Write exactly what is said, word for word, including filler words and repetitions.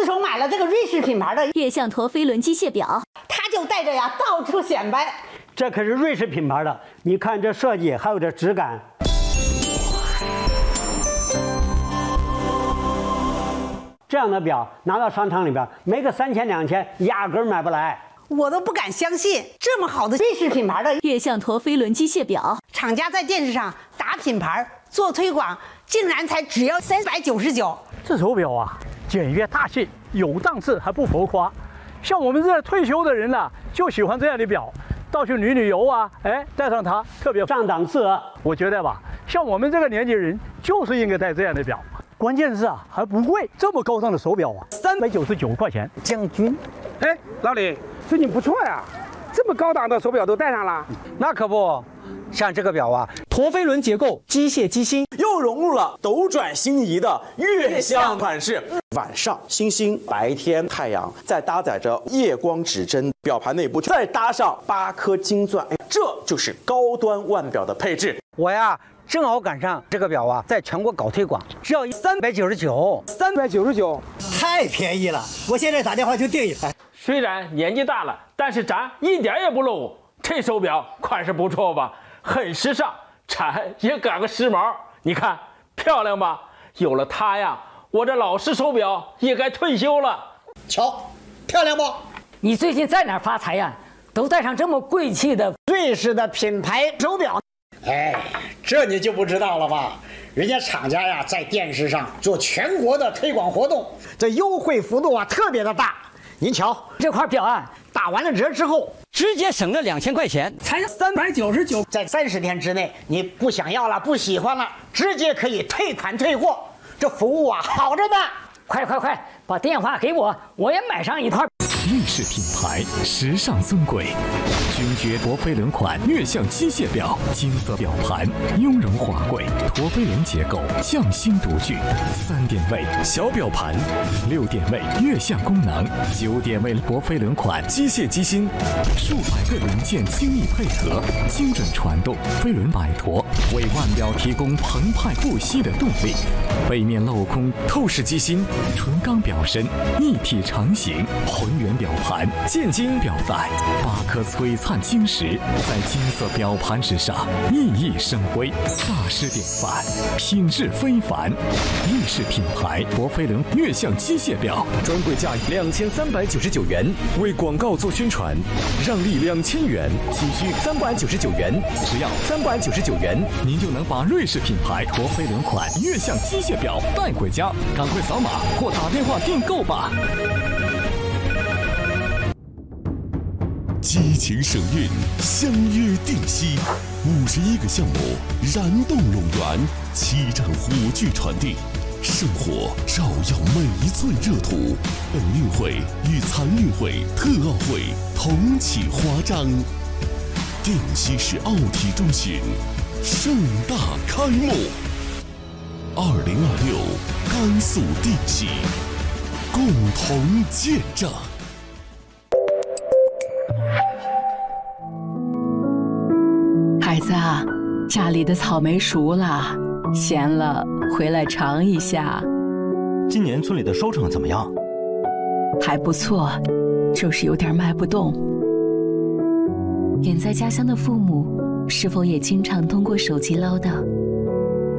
手买了这个瑞士品牌的月相陀飞轮机械表， 他就带着呀到处显摆。 这可是瑞士品牌的，你看这设计还有这质感。这样的表拿到商场里边，没个三千两千，压根儿买不来。 我都不敢相信，这么好的瑞士品牌的月相陀飞轮机械表， 厂家在电视上打品牌做推广，竟然才只要三百九十九。 这手表啊，简约大气，有档次还不浮夸。像我们这退休的人呢、啊，就喜欢这样的表，到处旅旅游啊，哎，戴上它特别上档次。 我觉得吧，像我们这个年纪人，就是应该戴这样的表。关键是啊，还不贵，这么高档的手表啊，三百九十九块钱。 将军， 哎，老李，最近不错呀，这么高档的手表都戴上了。 那可不，像这个表啊，陀飞轮结构，机械机芯， 又融入了斗转星移的月相款式。晚上星星，白天太阳，再搭载着夜光指针，表盘内部再搭上八颗金钻，哎，这就是高端腕表的配置。 我呀。正好赶上这个表啊，在全国搞推广，只要三百九十九， 三百九十九， 太便宜了！我现在打电话就订一台。 虽然年纪大了，但是咱一点也不落伍。这手表款式不错吧？很时尚，咱也赶个时髦。你看漂亮吧？有了它呀，我这老式手表也该退休了。 瞧，漂亮不？ 你最近在哪儿发财呀？都戴上这么贵气的瑞士的品牌手表。哎，这你就不知道了吧？人家厂家呀，在电视上做全国的推广活动，这优惠幅度啊特别的大。您瞧， 这块表啊， 打完了折之后， 直接省了两千块钱， 才三百九十九， 在三十天之内，你不想要了、不喜欢了，直接可以退款退货，这服务啊好着呢。 快快快，把电话给我，我也买上一块。 瑞士品牌，时尚尊贵，君爵陀飞轮款月相机械表，金色表盘，雍容华贵，陀飞轮结构，匠心独具，三点位小表盘，六点位月相功能，九点位陀飞轮款机械机芯，数百个零件精密配合，精准传动，飞轮摆陀为腕表提供澎湃不息的动力。背面镂空透视机芯，纯钢表身，一体成型，浑圆表盘，建金表带，八颗璀璨晶石在金色表盘之上熠熠生辉，大师典范，品质非凡。瑞士品牌陀飞轮月相机械表，专柜价两千三百九十九元，为广告做宣传，让利两千元，仅需三百九十九元，只要三百九十九元，您就能把瑞士品牌陀飞轮款月相机械表带回家，赶快扫码或打电话订购吧。 激情省运，相约定西，五十一个项目燃动陇园，七盏火炬传递，圣火照耀每一寸热土。本运会与残运会、特奥会同启华章，定西市奥体中心盛大开幕。二零二六，甘肃定西，共同见证。 孩子啊，家里的草莓熟了，咸了回来尝一下。 今年村里的收成怎么样？ 还不错，就是有点卖不动。远在家乡的父母，是否也经常通过手机唠叨？